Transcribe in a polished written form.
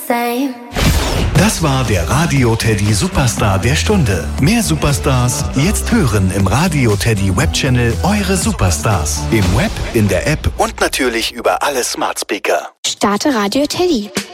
same. Das war der Radio Teddy Superstar der Stunde. Mehr Superstars jetzt hören im Radio Teddy Webchannel Eure Superstars. Im Web, in der App und natürlich über alle Smart Speaker. Starte Radio Teddy.